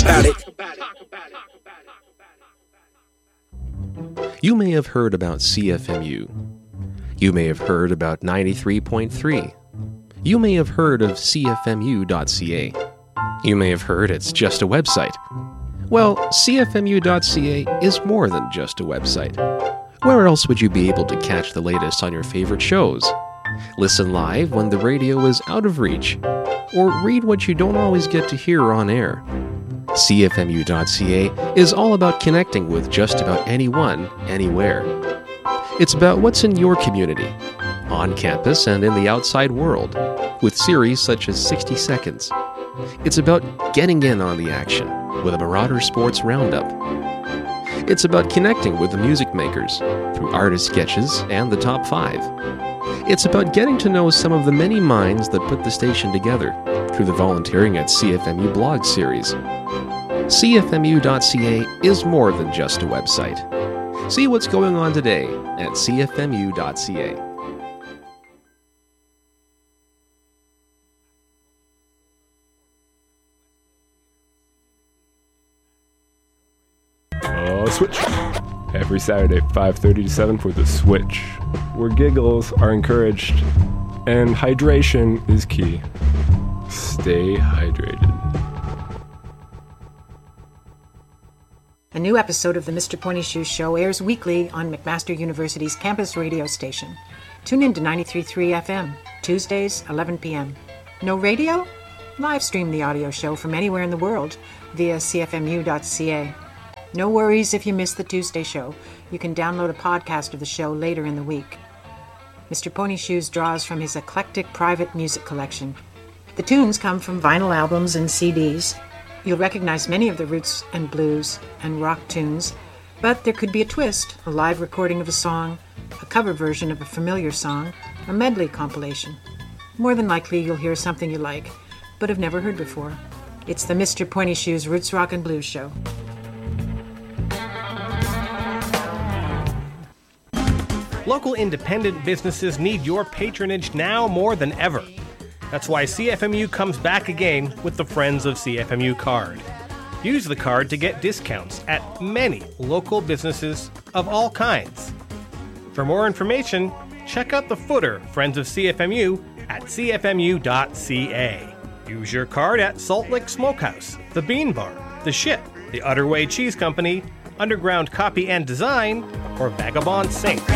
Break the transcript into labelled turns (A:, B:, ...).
A: about it.
B: You may have heard about CFMU. You may have heard about 93.3. You may have heard of CFMU.ca. You may have heard it's just a website. Well, CFMU.ca is more than just a website. Where else would you be able to catch the latest on your favorite shows? Listen live when the radio is out of reach, or read what you don't always get to hear on air. CFMU.ca is all about connecting with just about anyone, anywhere. It's about what's in your community, on campus and in the outside world, with series such as 60 Seconds. It's about getting in on the action with a Marauder Sports Roundup. It's about connecting with the music makers through artist sketches and the top 5. It's about getting to know some of the many minds that put the station together through the Volunteering at CFMU blog series. CFMU.ca is more than just a website. See what's going on today at CFMU.ca.
C: Switch. Every Saturday, 5:30 to 7 for The Switch, where giggles are encouraged and hydration is key. Stay hydrated.
D: A new episode of the Mr. Pointy Shoes Show airs weekly on McMaster University's campus radio station. Tune in to 93.3 FM, Tuesdays, 11 p.m. No radio? Live stream the audio show from anywhere in the world via cfmu.ca. No worries if you miss the Tuesday show. You can download a podcast of the show later in the week. Mr. Pony Shoes draws from his eclectic private music collection. The tunes come from vinyl albums and CDs. You'll recognize many of the roots and blues and rock tunes, but there could be a twist, a live recording of a song, a cover version of a familiar song, a medley compilation. More than likely you'll hear something you like, but have never heard before. It's the Mr. Pointy Shoes Roots Rock and Blues Show.
E: Local independent businesses need your patronage now more than ever. That's why CFMU comes back again with the Friends of CFMU card. Use the card to get discounts at many local businesses of all kinds. For more information, check out the footer Friends of CFMU at cfmu.ca. Use your card at Salt Lick Smokehouse, the Bean Bar, the Ship, the Utterway Cheese Company, Underground Copy and Design, or Vagabond Saints.